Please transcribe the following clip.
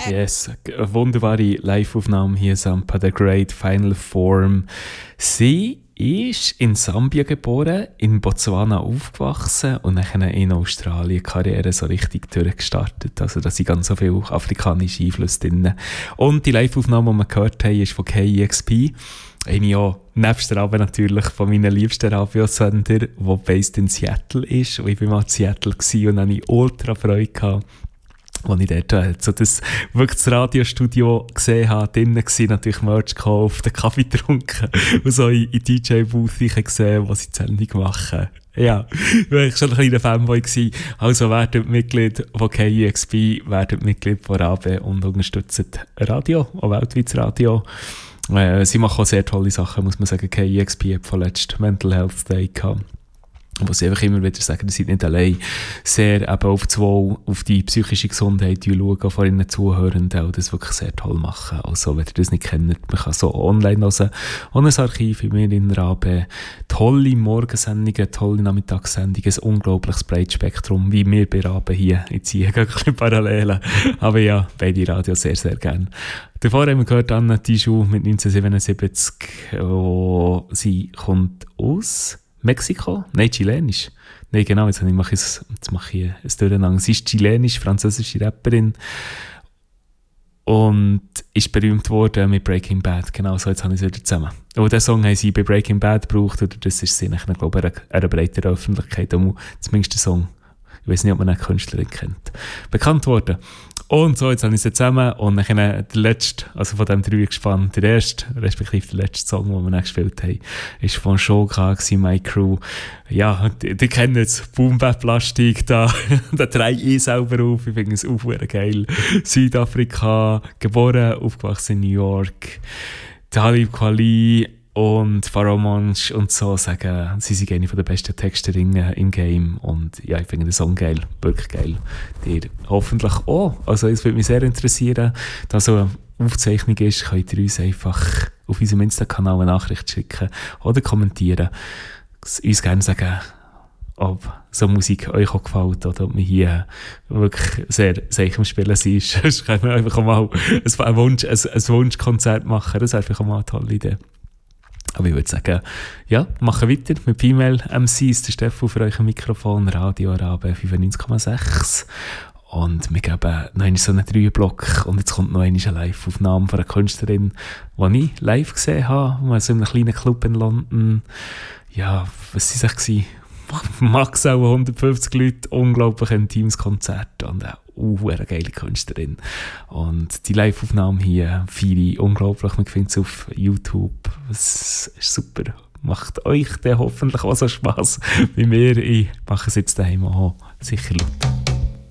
Yes, eine wunderbare Live-Aufnahme hier, Sampa the Great, Final Form. Sie ist in Sambia geboren, in Botswana aufgewachsen und dann in Australien Karriere so richtig durchgestartet. Also da sind ganz so viele afrikanische Einflüsse drin. Und die Live-Aufnahme, die wir gehört haben, ist von KEXP. Ich auch nebst der Abend natürlich von meinen liebsten Radiosender, der based in Seattle ist. Und ich war mal in Seattle und hatte ultra Freude gehabt. Als ich dort so das Radiostudio gesehen habe, drinnen war, natürlich Merch gekauft, einen Kaffee getrunken und so in DJ-Booth gesehen, was sie die Sendung machen. Ja, ich war schon ein kleiner Fanboy gewesen. Also werdet Mitglied von KEXP, werdet Mitglied von RABE und unterstützt Radio, auch weltweites Radio. Sie machen auch sehr tolle Sachen, muss man sagen. KEXP hat vorletzt Mental Health Day gehabt. Wo sie einfach immer wieder sagen, sie sind nicht allein, sehr eben auf das Wohl, auf die psychische Gesundheit schauen von ihren Zuhörenden und das wirklich sehr toll machen. Also, wenn ihr das nicht kennt, man kann so online hören. Und ein Archiv wie wir in RABE, tolle Morgensendungen, tolle Nachmittagssendungen, ein unglaubliches breites Spektrum, wie wir bei RABE hier. Ich ziehe ein bisschen Parallelen. Aber ja, beide Radios sehr, sehr gerne. Davor haben wir gehört, Anna Tijoux mit 1977, wo sie kommt aus Mexiko? Nein, chilenisch. Nein, genau, jetzt mache ich ein Durcheinander. Sie ist chilenisch, französische Rapperin und ist berühmt worden mit Breaking Bad. Genau, so jetzt habe ich es wieder zusammen. Und diesen Song haben sie bei Breaking Bad gebraucht, oder das ist sie, glaube ich, einer breiteren Öffentlichkeit, zumindest der Song. Ich weiß nicht, ob man eine Künstlerin kennt. Bekannt worden. Und so, jetzt habe ich sie zusammen und dann der letzte, also von dem Dreieckspann, der erste, respektive der letzte Song, den wir dann gespielt haben, ist von Shoka, My Crew. Ja, die kennen jetzt Boom Bap Plastik, da drehe ich selber auf, ich finde es auch geil. Südafrika, geboren, aufgewachsen in New York, Talib Kweli und Pharoah Monch und so sagen, sie sind eine der besten Texterinnen im Game und ja, ich finde den Song geil, wirklich geil. Dir hoffentlich auch, also es würde mich sehr interessieren, dass so eine Aufzeichnung ist, könnt ihr uns einfach auf unserem Insta-Kanal eine Nachricht schicken oder kommentieren, uns gerne sagen, ob so Musik euch auch gefällt oder ob wir hier wirklich sehr sicher am Spielen sind. Sonst können wir einfach mal ein Wunschkonzert machen, das wäre einfach mal eine tolle Idee. Aber ich würde sagen, ja, machen weiter mit Female MCs. Der Stefan für euch ein Mikrofon, Radio RABE 95,6. Und wir geben noch so einen 3-Block. Und jetzt kommt noch eine Live-Aufnahme von einer Künstlerin, die ich live gesehen habe. Also in einem kleinen Club in London. Ja, was war es? Max auch 150 Leute, unglaublich intimes Konzert und eine geile Künstlerin. Und die Live-Aufnahme hier feiere ich unglaublich. Man findet es auf YouTube. Es ist super. Macht euch dann hoffentlich auch so Spass wie mir. Ich mache es jetzt daheim auch sicher laut.